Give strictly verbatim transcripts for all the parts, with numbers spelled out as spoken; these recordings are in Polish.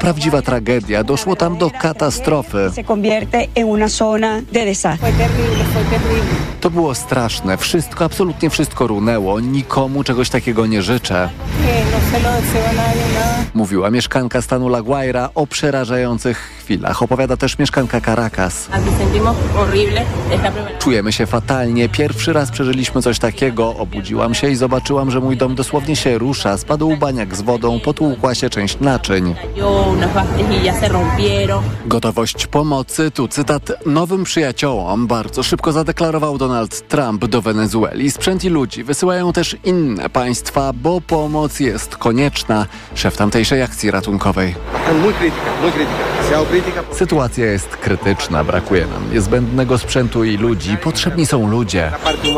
prawdziwa tragedia. Doszło tam do katastrofy. To było straszne. Wszystko, absolutnie wszystko runęło. Nikomu czegoś takiego nie życzę. Mówiła mieszkanka stanu La Guaira o przerażających chwilach. Opowiada też mieszkanka Caracas. Czujemy się fatalnie. Pierwszy raz przeżyliśmy coś takiego. Obudziłam się i zobaczyłam, że mój dom dosłownie się rusza. Spadł baniak z wodą, potłukła się część naczyń. Gotowość pomocy, tu cytat, nowym przyjaciołom bardzo szybko zadeklarował Donald Trump do Wenezueli. Sprzęt i ludzi wysyłają też inne państwa, bo pomoc jest konieczna. Szef tamtejszej akcji ratunkowej. Sytuacja jest krytyczna, brakuje nam niezbędnego sprzętu i ludzi. Potrzebni są ludzie.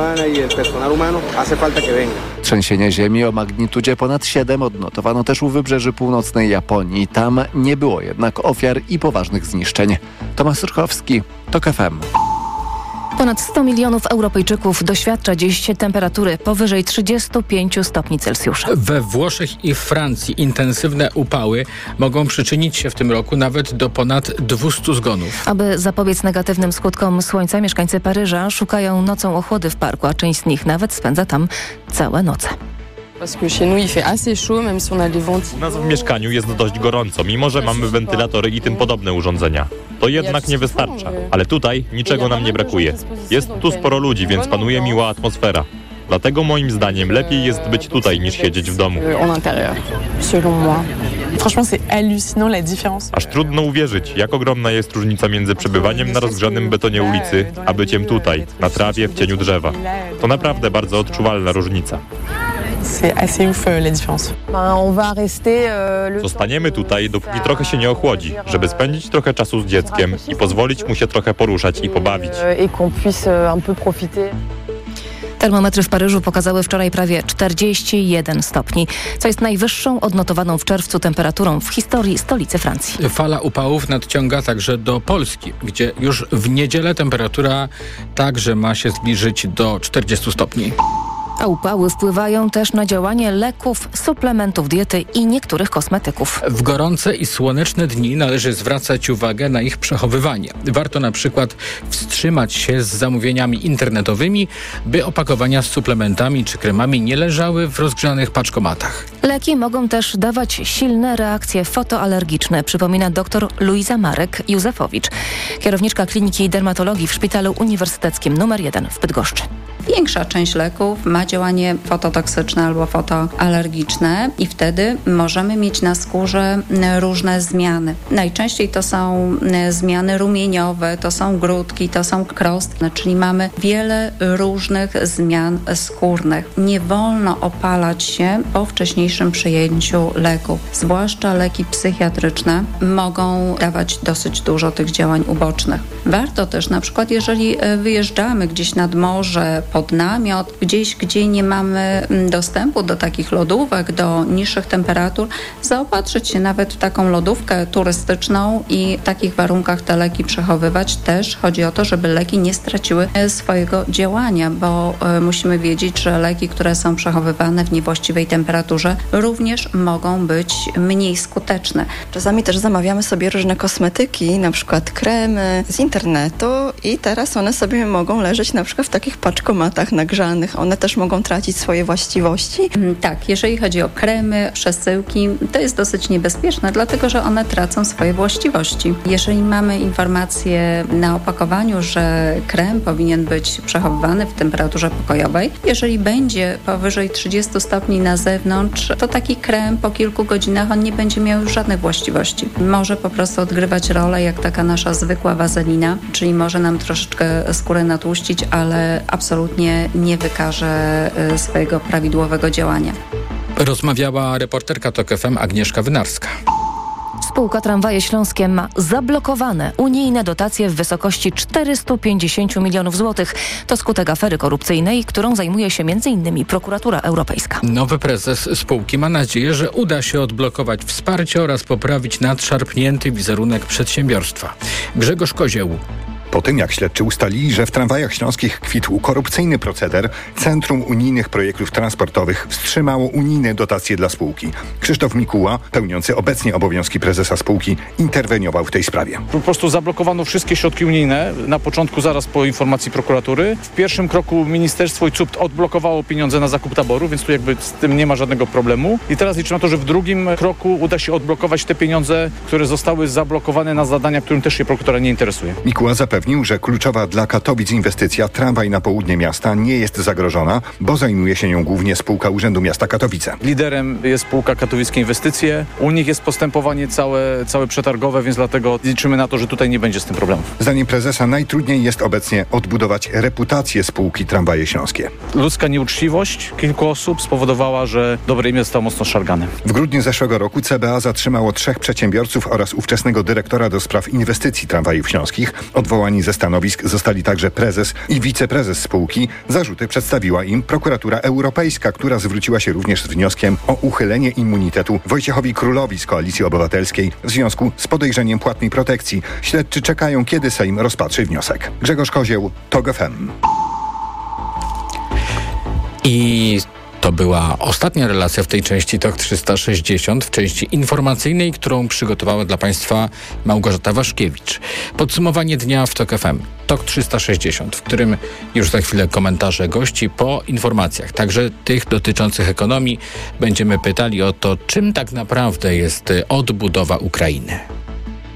Trzęsienie ziemi o magnitudzie ponad siedem odnotowano też u wybrzeży północnej Japonii. Tam nie było jednak ofiar i poważnych zniszczeń. Tomasz Rychowski, TOK F M. Ponad sto milionów Europejczyków doświadcza dziś temperatury powyżej trzydziestu pięciu stopni Celsjusza. We Włoszech i Francji intensywne upały mogą przyczynić się w tym roku nawet do ponad dwustu zgonów. Aby zapobiec negatywnym skutkom słońca, mieszkańcy Paryża szukają nocą ochłody w parku, a część z nich nawet spędza tam całe noce. U nas w mieszkaniu jest dość gorąco, mimo że mamy wentylatory i tym podobne urządzenia. To jednak nie wystarcza, ale tutaj niczego nam nie brakuje. Jest tu sporo ludzi, więc panuje miła atmosfera. Dlatego moim zdaniem lepiej jest być tutaj niż siedzieć w domu. Aż trudno uwierzyć, jak ogromna jest różnica między przebywaniem na rozgrzanym betonie ulicy, a byciem tutaj, na trawie, w cieniu drzewa. To naprawdę bardzo odczuwalna różnica. Zostaniemy tutaj, dopóki trochę się nie ochłodzi, żeby spędzić trochę czasu z dzieckiem i pozwolić mu się trochę poruszać i pobawić. Termometry w Paryżu pokazały wczoraj prawie czterdzieści jeden stopni, co jest najwyższą odnotowaną w czerwcu temperaturą w historii stolicy Francji. Fala upałów nadciąga także do Polski, gdzie już w niedzielę temperatura także ma się zbliżyć do czterdziestu stopni. A upały wpływają też na działanie leków, suplementów diety i niektórych kosmetyków. W gorące i słoneczne dni należy zwracać uwagę na ich przechowywanie. Warto na przykład wstrzymać się z zamówieniami internetowymi, by opakowania z suplementami czy kremami nie leżały w rozgrzanych paczkomatach. Leki mogą też dawać silne reakcje fotoalergiczne, przypomina dr Luiza Marek-Józefowicz, kierowniczka Kliniki Dermatologii w Szpitalu Uniwersyteckim numer jeden w Bydgoszczy. Większa część leków ma działanie fototoksyczne albo fotoalergiczne i wtedy możemy mieć na skórze różne zmiany. Najczęściej to są zmiany rumieniowe, to są grudki, to są krostki, czyli mamy wiele różnych zmian skórnych. Nie wolno opalać się po wcześniejszym przyjęciu leków. Zwłaszcza leki psychiatryczne mogą dawać dosyć dużo tych działań ubocznych. Warto też na przykład, jeżeli wyjeżdżamy gdzieś nad morze, pod namiot, gdzieś, gdzie nie mamy dostępu do takich lodówek, do niższych temperatur, zaopatrzyć się nawet w taką lodówkę turystyczną i w takich warunkach te leki przechowywać. Też chodzi o to, żeby leki nie straciły swojego działania, bo musimy wiedzieć, że leki, które są przechowywane w niewłaściwej temperaturze, również mogą być mniej skuteczne. Czasami też zamawiamy sobie różne kosmetyki, na przykład kremy z internetu i teraz one sobie mogą leżeć na przykład w takich paczkomatach nagrzanych. One też mogą tracić swoje właściwości. Tak, jeżeli chodzi o kremy, przesyłki, to jest dosyć niebezpieczne, dlatego że one tracą swoje właściwości. Jeżeli mamy informację na opakowaniu, że krem powinien być przechowywany w temperaturze pokojowej, jeżeli będzie powyżej trzydziestu stopni na zewnątrz, to taki krem po kilku godzinach on nie będzie miał już żadnych właściwości. Może po prostu odgrywać rolę jak taka nasza zwykła wazelina, czyli może nam troszeczkę skórę natłuścić, ale absolutnie nie wykaże swojego prawidłowego działania. Rozmawiała reporterka TOK F M Agnieszka Wynarska. Spółka Tramwaje Śląskie ma zablokowane unijne dotacje w wysokości czterystu pięćdziesięciu milionów złotych. To skutek afery korupcyjnej, którą zajmuje się między innymi Prokuratura Europejska. Nowy prezes spółki ma nadzieję, że uda się odblokować wsparcie oraz poprawić nadszarpnięty wizerunek przedsiębiorstwa. Grzegorz Kozieł. Po tym, jak śledczy ustalili, że w tramwajach śląskich kwitł korupcyjny proceder, Centrum Unijnych Projektów Transportowych wstrzymało unijne dotacje dla spółki. Krzysztof Mikuła, pełniący obecnie obowiązki prezesa spółki, interweniował w tej sprawie. Po prostu zablokowano wszystkie środki unijne na początku, zaraz po informacji prokuratury. W pierwszym kroku ministerstwo i C U P odblokowało pieniądze na zakup taboru, więc tu jakby z tym nie ma żadnego problemu. I teraz liczymy na to, że w drugim kroku uda się odblokować te pieniądze, które zostały zablokowane na zadania, którym też się prokuratura nie interesuje. Mikuła zapewnił, że kluczowa dla Katowic inwestycja tramwaj na południe miasta nie jest zagrożona, bo zajmuje się nią głównie spółka Urzędu Miasta Katowice. Liderem jest spółka Katowickie Inwestycje. U nich jest postępowanie całe, całe przetargowe, więc dlatego liczymy na to, że tutaj nie będzie z tym problemów. Zdaniem prezesa najtrudniej jest obecnie odbudować reputację spółki Tramwaje Śląskie. Ludzka nieuczciwość kilku osób spowodowała, że dobre imię zostało mocno szargane. W grudniu zeszłego roku C B A zatrzymało trzech przedsiębiorców oraz ówczesnego dyrektora do spraw inwestycji tramwajów śląskich. Odwołani ze stanowisk zostali także prezes i wiceprezes spółki. Zarzuty przedstawiła im prokuratura europejska, która zwróciła się również z wnioskiem o uchylenie immunitetu Wojciechowi Królowi z Koalicji Obywatelskiej w związku z podejrzeniem płatnej protekcji. Śledczy czekają, kiedy Sejm rozpatrzy wniosek. Grzegorz Kozieł, TOG F M. I to była ostatnia relacja w tej części TOK trzysta sześćdziesiąt, w części informacyjnej, którą przygotowała dla Państwa Małgorzata Waszkiewicz. Podsumowanie dnia w TOK F M. TOK trzysta sześćdziesiąt, w którym już za chwilę komentarze gości po informacjach, także tych dotyczących ekonomii. Będziemy pytali o to, czym tak naprawdę jest odbudowa Ukrainy.